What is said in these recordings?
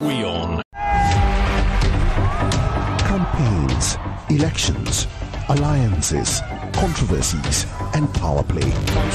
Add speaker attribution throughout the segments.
Speaker 1: WION.
Speaker 2: Campaigns, elections, alliances, controversies, and power play.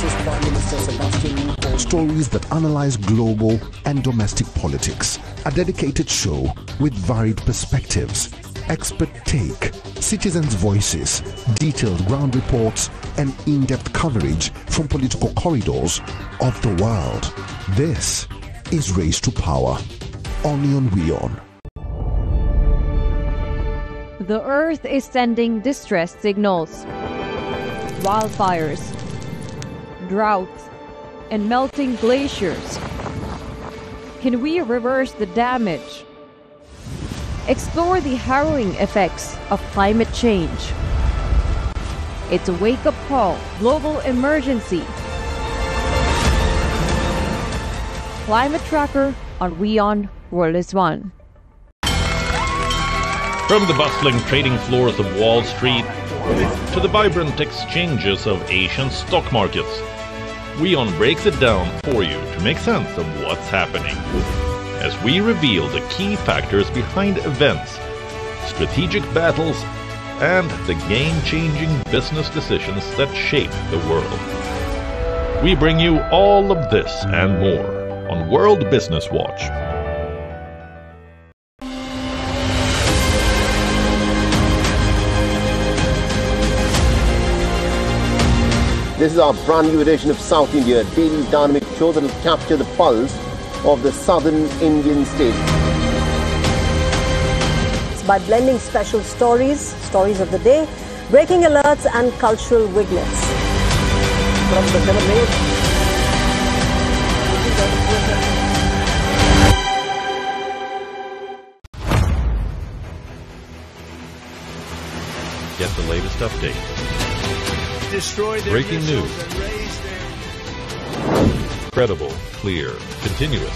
Speaker 2: Stories that analyze global and domestic politics. A dedicated show with varied perspectives, expert take, citizens' voices, detailed ground reports, and in-depth coverage from political corridors of the world. This is Race to Power, only on WION.
Speaker 3: The Earth is sending distress signals. Wildfires, droughts, and melting glaciers. Can we reverse the damage? Explore the harrowing effects of climate change. It's a wake-up call, global emergency. Climate Tracker on WION World is One.
Speaker 1: From the bustling trading floors of Wall Street to the vibrant exchanges of Asian stock markets, WION breaks it down for you to make sense of what's happening, as we reveal the key factors behind events, strategic battles, and the game-changing business decisions that shape the world. We bring you all of this and more on World Business Watch.
Speaker 4: This is our brand new edition of South India, a daily dynamic show that will capture the pulse of the southern Indian state.
Speaker 5: It's by blending special stories of the day, breaking alerts and cultural vignettes. From the
Speaker 1: Get the latest updates. Breaking news. Credible, clear, continuous.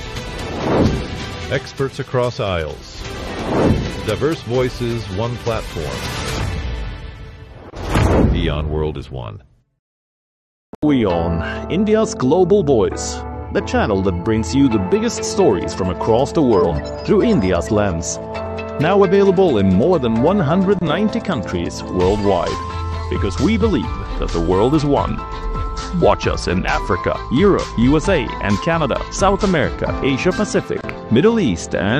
Speaker 1: Experts across aisles. Diverse voices, one platform. WION World is One.
Speaker 6: WION, India's global voice. The channel that brings you the biggest stories from across the world through India's lens. Now available in more than 190 countries worldwide. Because we believe that the world is one. Watch us in Africa, Europe, USA, and Canada, South America, Asia Pacific, Middle East, and